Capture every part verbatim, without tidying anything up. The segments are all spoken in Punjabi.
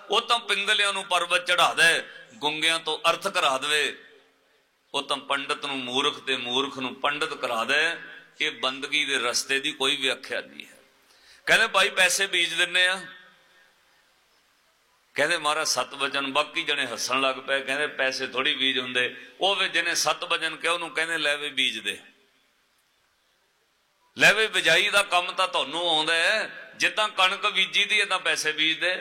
ਉਹ ਤਾਂ ਪਿੰਗਲਿਆਂ ਨੂੰ ਪਰਬਤ ਚੜਾ ਦੇ, ਗੁੰਗਿਆਂ ਤੋਂ ਅਰਥ ਕਰਾ ਦੇਵੇ। ਉਹ ਤਾਂ ਪੰਡਤ ਨੂੰ ਮੂਰਖ ਤੇ ਮੂਰਖ ਨੂੰ ਪੰਡਤ ਕਰਾ ਦੇ। ਇਹ ਬੰਦਗੀ ਦੇ ਰਸਤੇ ਦੀ ਕੋਈ ਵਿਆਖਿਆ ਨਹੀਂ ਹੈ। ਕਹਿੰਦੇ ਭਾਈ ਪੈਸੇ ਬੀਜ ਦਿੰਨੇ ਆ। ਕਹਿੰਦੇ ਮਹਾਰਾਜ ਸੱਤ ਵਚਨ। ਬਾਕੀ ਜਣੇ ਹੱਸਣ ਲੱਗ ਪਏ, ਕਹਿੰਦੇ ਪੈਸੇ ਥੋੜੀ ਬੀਜ ਹੁੰਦੇ। ਉਹ ਵੇ ਜਿਹਨੇ ਸੱਤ ਵਚਨ ਕਿਹਾ ਉਹਨੂੰ ਕਹਿੰਦੇ ਲੈ ਵੇ ਬੀਜ ਦੇ, ਲੈ ਵੇ ਬਿਜਾਈ ਦਾ ਕੰਮ ਤਾਂ ਤੁਹਾਨੂੰ ਆਉਂਦਾ ਹੈ। ਜਿੱਦਾਂ ਕਣਕ ਬੀਜੀ ਦੀ ਏਦਾਂ ਪੈਸੇ ਬੀਜਦੇ।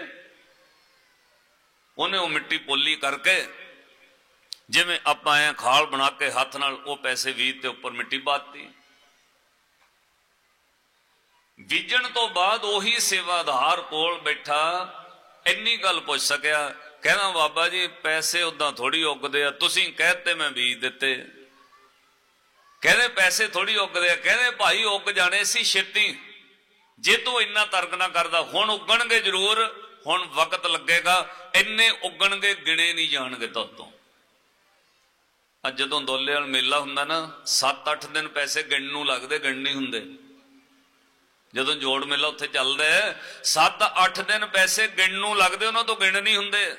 ਉਹਨੇ ਉਹ ਮਿੱਟੀ ਪੋਲੀ ਕਰਕੇ, ਜਿਵੇਂ ਆਪਾਂ ਐ ਖਾਲ ਬਣਾ ਕੇ ਹੱਥ ਨਾਲ ਉਹ ਪੈਸੇ ਬੀਜ ਤੇ ਉੱਪਰ ਮਿੱਟੀ ਪਾਤੀ। ਬੀਜਣ ਤੋਂ ਬਾਅਦ ਉਹੀ ਸੇਵਾਦਾਰ ਕੋਲ ਬੈਠਾ ਇੰਨੀ ਗੱਲ ਪੁੱਛ ਸਕਿਆ, ਕਹਿੰਦਾ ਬਾਬਾ ਜੀ ਪੈਸੇ ਉਦਾਂ ਥੋੜੀ ਉੱਗਦੇ ਆ, ਤੁਸੀਂ ਕਹਿਤੇ ਮੈਂ ਬੀਜ ਦਿੱਤੇ। ਕਹਿੰਦੇ ਪੈਸੇ ਥੋੜੀ ਉੱਗਦੇ ਆ। ਕਹਿੰਦੇ ਭਾਈ ਉੱਗ ਜਾਣੇ ਸੀ ਛੇਤੀ, ਜੇ ਤੂੰ ਇੰਨਾ ਤਰਕ ਨਾ ਕਰਦਾ। ਹੁਣ ਉੱਗਣਗੇ ਜ਼ਰੂਰ, ਹੁਣ ਵਕਤ ਲੱਗੇਗਾ, ਇੰਨੇ ਉੱਗਣਗੇ ਗਿਣੇ ਨਹੀਂ ਜਾਣਗੇ ਤੁਹਾਤੋਂ। ਅੱਜ ਜਦੋਂ ਦੋਲੇ ਵਾਲ ਮੇਲਾ ਹੁੰਦਾ ਨਾ, ਸੱਤ ਅੱਠ ਦਿਨ ਪੈਸੇ ਗਿਣਨ ਨੂੰ ਲੱਗਦੇ, ਗਿਣ ਨਹੀਂ ਹੁੰਦੇ। ਜਦੋਂ ਜੋੜ ਮੇਲਾ ਉੱਥੇ ਚੱਲਦਾ ਸੱਤ ਅੱਠ ਦਿਨ ਪੈਸੇ ਗਿਣਨ ਨੂੰ ਲੱਗਦੇ, ਉਹਨਾਂ ਤੋਂ ਗਿਣ ਨਹੀਂ ਹੁੰਦੇ।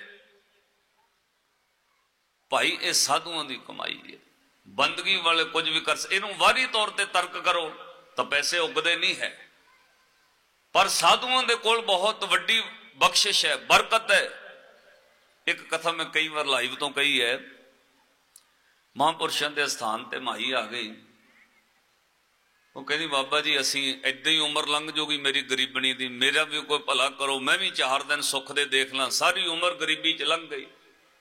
ਭਾਈ ਇਹ ਸਾਧੂਆਂ ਦੀ ਕਮਾਈ ਹੈ। ਬੰਦਗੀ ਵਾਲੇ ਕੁਝ ਵੀ ਕਰ, ਇਹਨੂੰ ਵਾਰੀ ਤੌਰ ਤੇ ਤਰਕ ਕਰੋ ਤਾਂ ਪੈਸੇ ਉੱਗਦੇ ਨਹੀਂ ਹੈ। ਪਰ ਸਾਧੂਆਂ ਦੇ ਕੋਲ ਬਹੁਤ ਵੱਡੀ ਬਖਸ਼ਿਸ਼ ਹੈ, ਬਰਕਤ ਹੈ। ਇੱਕ ਕਥਾ ਮੈਂ ਕਈ ਵਾਰ ਲਾਈਵ ਤੋਂ ਕਹੀ ਹੈ। ਮਹਾਂਪੁਰਸ਼ਾਂ ਦੇ ਸਥਾਨ ਤੇ ਮਾਈ ਆ ਗਈ। ਉਹ ਕਹਿੰਦੀ ਬਾਬਾ ਜੀ ਅਸੀਂ ਏਦਾਂ ਹੀ ਉਮਰ ਲੰਘ ਜੂਗੀ ਮੇਰੀ ਗਰੀਬਣੀ ਦੀ, ਮੇਰਾ ਵੀ ਕੋਈ ਭਲਾ ਕਰੋ, ਮੈਂ ਵੀ ਚਾਰ ਦਿਨ ਸੁੱਖ ਦੇ ਦੇਖ ਲਾਂ। ਸਾਰੀ ਉਮਰ ਗਰੀਬੀ ਚ ਲੰਘ ਗਈ।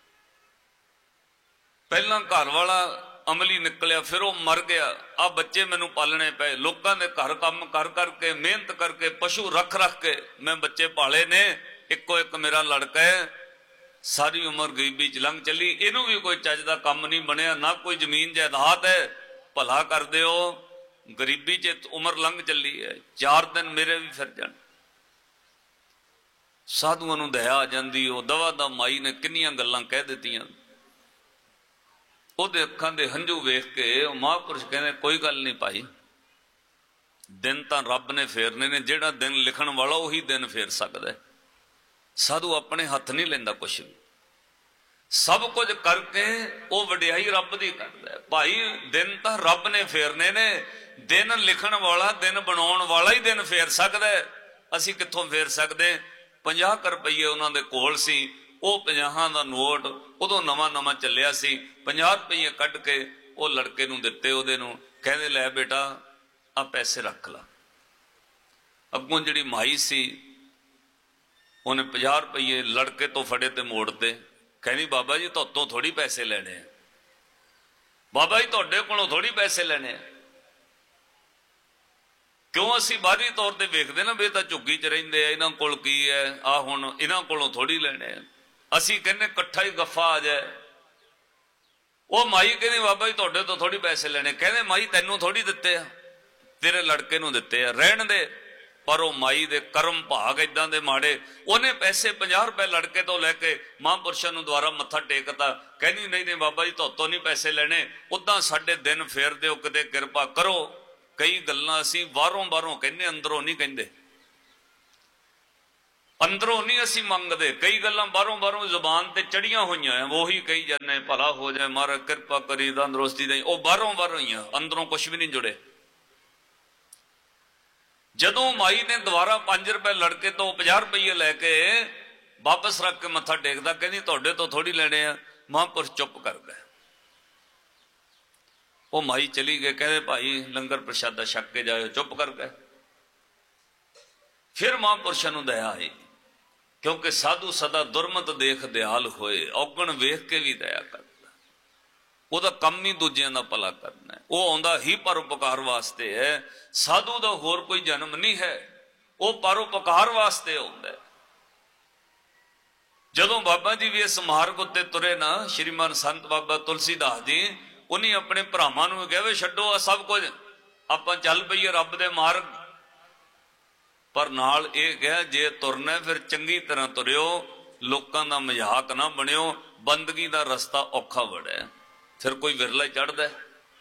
ਪਹਿਲਾਂ ਘਰ ਵਾਲਾ ਅਮਲੀ ਨਿਕਲਿਆ, ਫਿਰ ਉਹ ਮਰ ਗਿਆ। ਆ ਬੱਚੇ ਮੈਨੂੰ ਪਾਲਣੇ ਪਏ, ਲੋਕਾਂ ਦੇ ਘਰ ਕੰਮ ਕਰ ਕਰਕੇ, ਮਿਹਨਤ ਕਰਕੇ, ਪਸ਼ੂ ਰੱਖ ਰੱਖ ਕੇ ਮੈਂ ਬੱਚੇ ਪਾਲੇ ਨੇ। ਇੱਕੋ ਇੱਕ ਮੇਰਾ ਲੜਕਾ ਹੈ, ਸਾਰੀ ਉਮਰ ਗਰੀਬੀ ਚ ਲੰਘ ਚੱਲੀ। ਇਹਨੂੰ ਵੀ ਕੋਈ ਚੱਜ ਦਾ ਕੰਮ ਨਹੀਂ ਬਣਿਆ, ਨਾ ਕੋਈ ਜ਼ਮੀਨ ਜਾਇਦਾਦ ਹੈ। ਭਲਾ ਕਰ ਦਿਓ, ਗਰੀਬੀ ਚ ਉਮਰ ਲੰਘ ਚੱਲੀ ਹੈ, ਚਾਰ ਦਿਨ ਮੇਰੇ ਵੀ ਫਿਰ ਜਾਣ। ਸਾਧੂਆਂ ਨੂੰ ਦਇਆ ਆ ਜਾਂਦੀ। ਉਹ ਦਵਾ ਦਾ ਮਾਈ ਨੇ ਕਿੰਨੀਆਂ ਗੱਲਾਂ ਕਹਿ ਦਿੱਤੀਆਂ। ਉਹਦੇ ਅੱਖਾਂ ਦੇ ਹੰਝੂ ਵੇਖ ਕੇ ਉਹ ਮਹਾਂਪੁਰਸ਼ ਕਹਿੰਦੇ ਕੋਈ ਗੱਲ ਨਹੀਂ ਭਾਈ, ਦਿਨ ਤਾਂ ਰੱਬ ਨੇ ਫੇਰਨੇ ਨੇ। ਜਿਹੜਾ ਦਿਨ ਲਿਖਣ ਵਾਲਾ ਉਹੀ ਦਿਨ ਫੇਰ ਸਕਦਾ। ਸਾਧੂ ਆਪਣੇ ਹੱਥ ਨਹੀਂ ਲੈਂਦਾ ਕੁਛ ਵੀ, ਸਭ ਕੁਝ ਕਰਕੇ ਉਹ ਵਡਿਆਈ ਰੱਬ ਦੀ ਕਰਦਾ। ਭਾਈ ਦਿਨ ਤਾਂ ਰੱਬ ਨੇ ਫੇਰਨੇ ਨੇ, ਦਿਨ ਲਿਖਣ ਵਾਲਾ, ਦਿਨ ਬਣਾਉਣ ਵਾਲਾ ਹੀ ਦਿਨ ਫੇਰ ਸਕਦਾ। ਅਸੀਂ ਕਿੱਥੋਂ ਫੇਰ ਸਕਦੇ? ਪੰਜਾਹ ਕੁ ਰੁਪਈਏ ਉਹਨਾਂ ਦੇ ਕੋਲ ਸੀ, ਉਹ ਪੰਜਾਹਾਂ ਦਾ ਨੋਟ ਉਦੋਂ ਨਵਾਂ ਨਵਾਂ ਚੱਲਿਆ ਸੀ। ਪੰਜਾਹ ਰੁਪਈਏ ਕੱਢ ਕੇ ਉਹ ਲੜਕੇ ਨੂੰ ਦਿੱਤੇ। ਉਹਦੇ ਨੂੰ ਕਹਿੰਦੇ ਲੈ ਬੇਟਾ ਆ ਪੈਸੇ ਰੱਖ ਲਾ। ਅੱਗੋਂ ਜਿਹੜੀ ਮਾਈ ਸੀ ਉਹਨੇ ਪੰਜਾਹ ਰੁਪਈਏ ਲੜਕੇ ਤੋਂ ਫੜੇ ਤੇ ਮੋੜ ਤੇ। ਕਹਿੰਦੀ ਬਾਬਾ ਜੀ ਤੁਹਾਤੋਂ ਥੋੜੀ ਪੈਸੇ ਲੈਣੇ ਆ, ਬਾਬਾ ਜੀ ਤੁਹਾਡੇ ਕੋਲੋਂ ਥੋੜੀ ਪੈਸੇ ਲੈਣੇ ਆ। ਕਿਉਂ? ਅਸੀਂ ਬਾਹਰੀ ਤੌਰ ਤੇ ਵੇਖਦੇ ਨਾ ਵੀ ਇਹ ਤਾਂ ਝੁੱਗੀ ਚ ਰਹਿੰਦੇ ਆ, ਇਹਨਾਂ ਕੋਲ ਕੀ ਹੈ, ਆ ਹੁਣ ਇਹਨਾਂ ਕੋਲੋਂ ਥੋੜੀ ਲੈਣੇ ਆ। ਅਸੀਂ ਕਹਿੰਦੇ ਇਕੱਠਾ ਹੀ ਗੱਫਾ ਆ ਜਾਏ। ਉਹ ਮਾਈ ਕਹਿੰਦੀ ਬਾਬਾ ਜੀ ਤੁਹਾਡੇ ਤੋਂ ਥੋੜੀ ਪੈਸੇ ਲੈਣੇ। ਕਹਿੰਦੇ ਮਾਈ ਤੈਨੂੰ ਥੋੜੀ ਦਿੱਤੇ ਆ, ਤੇਰੇ ਲੜਕੇ ਨੂੰ ਦਿੱਤੇ ਆ, ਰਹਿਣ ਦੇ। ਪਰ ਉਹ ਮਾਈ ਦੇ ਕਰਮ ਭਾਗ ਏਦਾਂ ਦੇ ਮਾੜੇ, ਉਹਨੇ ਪੈਸੇ ਪੰਜਾਹ ਰੁਪਏ ਲੜਕੇ ਤੋਂ ਲੈ ਕੇ ਮਹਾਂਪੁਰਸ਼ਾਂ ਨੂੰ ਦੁਆਰਾ ਮੱਥਾ ਟੇਕਤਾ। ਕਹਿੰਦੀ ਨਹੀਂ ਨਹੀਂ ਬਾਬਾ ਜੀ ਤੁਹਾਤੋਂ ਨਹੀਂ ਪੈਸੇ ਲੈਣੇ, ਉਦਾਂ ਸਾਡੇ ਦਿਨ ਫੇਰ ਦਿਓ, ਕਿਤੇ ਕਿਰਪਾ ਕਰੋ। ਕਈ ਗੱਲਾਂ ਅਸੀਂ ਬਾਹਰੋਂ ਬਾਹਰੋਂ ਕਹਿੰਦੇ, ਅੰਦਰੋਂ ਨਹੀਂ ਕਹਿੰਦੇ। ਅੰਦਰੋਂ ਨਹੀਂ ਅਸੀਂ ਮੰਗਦੇ। ਕਈ ਗੱਲਾਂ ਬਾਹਰੋਂ ਬਾਹਰੋਂ ਜ਼ੁਬਾਨ ਤੇ ਚੜੀਆਂ ਹੋਈਆਂ, ਉਹੀ ਕਹੀ ਜਾਂਦੇ ਭਲਾ ਹੋ ਜਾਏ, ਮਹਾਰਾਜ ਕਿਰਪਾ ਕਰੀ, ਤੰਦਰੁਸਤੀ ਦੇ। ਉਹ ਬਾਹਰੋਂ ਬਾਹਰੋਂ ਹੀ ਆ, ਅੰਦਰੋਂ ਕੁਛ ਵੀ ਨਹੀਂ ਜੁੜੇ। ਜਦੋਂ ਮਾਈ ਨੇ ਦੁਬਾਰਾ ਪੰਜ ਰੁਪਏ ਲੜਕੇ ਤੋਂ ਪੰਜਾਹ ਰੁਪਈਏ ਲੈ ਕੇ ਵਾਪਸ ਰੱਖ ਕੇ ਮੱਥਾ ਟੇਕਦਾ, ਕਹਿੰਦੀ ਤੁਹਾਡੇ ਤੋਂ ਥੋੜੀ ਲੈਣੇ ਆ। ਮਹਾਂਪੁਰਸ਼ ਚੁੱਪ ਕਰ ਗਏ। ਉਹ ਮਾਈ ਚਲੀ ਗਏ। ਕਹਿੰਦੇ ਭਾਈ ਲੰਗਰ ਪ੍ਰਸ਼ਾਦਾ ਛਕ ਕੇ ਜਾਇਓ। ਚੁੱਪ ਕਰ ਗਏ। ਫਿਰ ਮਹਾਂਪੁਰਸ਼ਾਂ ਨੂੰ ਦਇਆ ਆਈ, ਕਿਉਂਕਿ ਸਾਧੂ ਸਦਾ ਦੁਰਮਤ ਦੇਖ ਦਿਆਲ ਹੋਏ, ਔਗਣ ਵੇਖ ਕੇ ਵੀ ਦਇਆ ਕਰਦਾ। ਉਹਦਾ ਕੰਮ ਹੀ ਦੂਜਿਆਂ ਦਾ ਭਲਾ ਕਰਨਾ ਹੈ। ਉਹ ਆਉਂਦਾ ਹੀ ਪਰਉਪਕਾਰ ਵਾਸਤੇ ਹੈ। ਸਾਧੂ ਦਾ ਹੋਰ ਕੋਈ ਜਨਮ ਨਹੀਂ ਹੈ, ਉਹ ਪਰਉਪਕਾਰ ਵਾਸਤੇ ਆਉਂਦਾ। ਜਦੋਂ ਬਾਬਾ ਜੀ ਵੀ ਇਸ ਮਾਰਗ ਉੱਤੇ ਤੁਰੇ ਨਾ, ਸ਼੍ਰੀਮਾਨ ਸੰਤ ਬਾਬਾ ਤੁਲਸੀਦਾਸ ਜੀ, ਉਹਨੇ ਆਪਣੇ ਭਰਾਵਾਂ ਨੂੰ ਕਿਹਾ ਵੀ ਛੱਡੋ ਆ ਸਭ ਕੁਝ, ਆਪਾਂ ਚੱਲ ਪਈਏ ਰੱਬ ਦੇ ਮਾਰਗ। ਪਰ ਨਾਲ ਇਹ ਕਿਹਾ ਜੇ ਤੁਰਨਾ ਫਿਰ ਚੰਗੀ ਤਰ੍ਹਾਂ ਤੁਰਿਓ, ਲੋਕਾਂ ਦਾ ਮਜ਼ਾਕ ਨਾ ਬਣਿਓ। ਬੰਦਗੀ ਦਾ ਰਸਤਾ ਔਖਾ ਬੜਾ, ਫਿਰ ਕੋਈ ਵਿਰਲਾ ਚੜ੍ਹਦਾ।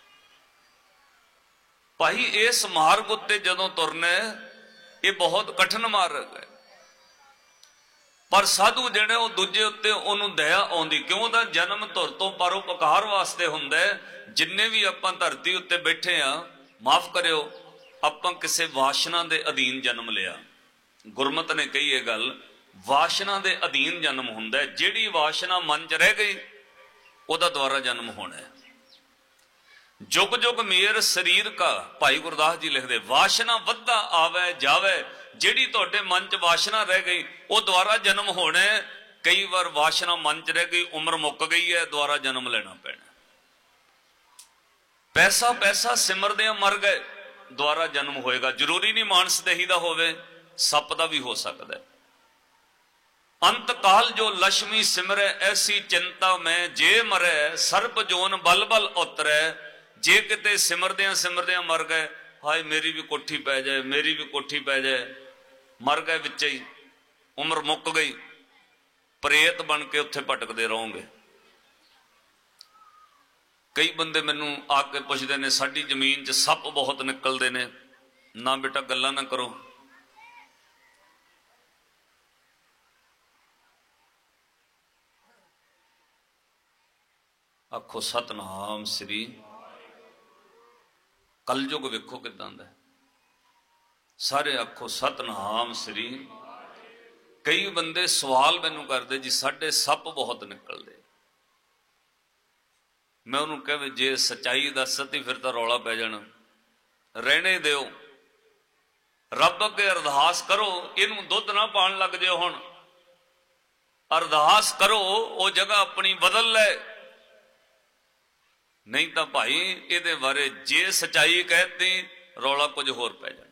ਭਾਈ ਇਸ ਮਾਰਗ ਉੱਤੇ ਜਦੋਂ ਤੁਰਨਾ, ਇਹ ਬਹੁਤ ਕਠਿਨ ਮਾਰਗ ਹੈ। ਪਰ ਸਾਧੂ ਜਿਹੜੇ ਉਹ ਦੂਜੇ ਉੱਤੇ ਉਹਨੂੰ ਦਇਆ ਆਉਂਦੀ, ਕਿਉਂ? ਦਾ ਜਨਮ ਧੁਰ ਤੋਂ ਪਰਉਪਕਾਰ ਵਾਸਤੇ ਹੁੰਦਾ। ਜਿੰਨੇ ਵੀ ਆਪਾਂ ਧਰਤੀ ਉੱਤੇ ਬੈਠੇ ਆ, ਮਾਫ ਕਰਿਓ, ਆਪਾਂ ਕਿਸੇ ਵਾਸ਼ਨਾ ਦੇ ਅਧੀਨ ਜਨਮ ਲਿਆ। ਗੁਰਮਤਿ ਨੇ ਕਹੀ ਇਹ ਗੱਲ, ਵਾਸ਼ਨਾ ਦੇ ਅਧੀਨ ਜਨਮ ਹੁੰਦਾ। ਜਿਹੜੀ ਵਾਸ਼ਨਾ ਮਨ 'ਚ ਰਹਿ ਗਈ ਉਹਦਾ ਦੁਆਰਾ ਜਨਮ ਹੋਣਾ ਹੈ। ਜੁਗ ਜੁਗ ਮੇਰ ਸਰੀਰ ਕਾ, ਭਾਈ ਗੁਰਦਾਸ ਜੀ ਲਿਖਦੇ, ਵਾਸ਼ਨਾ ਵੱਧਾ ਆਵੇ ਜਾਵੇ। ਜਿਹੜੀ ਤੁਹਾਡੇ ਮਨ 'ਚ ਵਾਸ਼ਨਾ ਰਹਿ ਗਈ ਉਹ ਦੁਆਰਾ ਜਨਮ ਹੋਣਾ। ਕਈ ਵਾਰ ਵਾਸ਼ਨਾ ਮਨ 'ਚ ਰਹਿ ਗਈ, ਉਮਰ ਮੁੱਕ ਗਈ ਹੈ, ਦੁਆਰਾ ਜਨਮ ਲੈਣਾ ਪੈਣਾ। ਪੈਸਾ ਪੈਸਾ ਸਿਮਰਦਿਆਂ ਮਰ ਗਏ, ਦੁਆਰਾ ਜਨਮ ਹੋਏਗਾ। ਜ਼ਰੂਰੀ ਨਹੀਂ ਮਾਨਸ ਦੇਹੀ ਦਾ ਹੋਵੇ, ਸੱਪ ਦਾ ਵੀ ਹੋ ਸਕਦਾ। ਅੰਤ ਕਾਲ ਜੋ ਲక్ష్ਮੀ ਸਿਮਰੈ, ਐਸੀ ਚਿੰਤਾ ਮੈਂ ਜੇ ਮਰੈ, ਸਰਬ ਜੋਨ ਬਲ ਬਲ ਉਤਰੈ। ਜੇ ਕਿਤੇ ਸਿਮਰਦਿਆਂ ਸਿਮਰਦਿਆਂ ਮਰ ਗਏ, ਹਾਏ ਮੇਰੀ ਵੀ ਕੋਠੀ ਪੈ ਜਾਏ, ਮੇਰੀ ਵੀ ਕੋਠੀ ਪੈ ਜਾਏ, ਮਰ ਗਏ ਵਿੱਚ ਹੀ, ਉਮਰ ਮੁੱਕ ਗਈ, ਪ੍ਰੇਤ ਬਣ ਕੇ ਉੱਥੇ ਭਟਕਦੇ ਰਹੋਗੇ। ਕਈ ਬੰਦੇ ਮੈਨੂੰ ਆ ਕੇ ਪੁੱਛਦੇ ਨੇ, ਸਾਡੀ ਜ਼ਮੀਨ 'ਚ ਸੱਪ ਬਹੁਤ ਨਿਕਲਦੇ ਨੇ। ਨਾ ਬੇਟਾ, ਗੱਲਾਂ ਨਾ ਕਰੋ। ਆਖੋ ਸਤਨਾਮ ਸ੍ਰੀ। ਕਲਯੁਗ ਵੇਖੋ ਕਿਦਾਂ ਦਾ, ਸਾਰੇ ਆਖੋ ਸਤਨਾਮ ਸ੍ਰੀ। ਕਈ ਬੰਦੇ ਸਵਾਲ ਮੈਨੂੰ ਕਰਦੇ, ਜੀ ਸਾਡੇ ਸੱਪ ਬਹੁਤ ਨਿਕਲਦੇ। ਮੈਂ ਉਹਨੂੰ ਕਹਾਂ, ਜੇ ਸੱਚਾਈ ਦੱਸਤੀ ਫਿਰ ਤਾਂ ਰੌਲਾ ਪੈ ਜਾਣਾ, ਰਹਿਣੇ ਦਿਓ। ਰੱਬ ਅੱਗੇ ਅਰਦਾਸ ਕਰੋ, ਇਹਨੂੰ ਦੁੱਧ ਨਾ ਪਾਣ ਲੱਗ ਜਿਓ। ਹੁਣ ਅਰਦਾਸ ਕਰੋ, ਉਹ ਜਗ੍ਹਾ ਆਪਣੀ ਬਦਲ ਲੈ। ਨਹੀਂ ਤਾਂ ਭਾਈ ਇਹਦੇ ਬਾਰੇ ਜੇ ਸੱਚਾਈ ਕਹਿਤੀ, ਰੌਲਾ ਕੁਝ ਹੋਰ ਪੈ ਜਾਣਾ।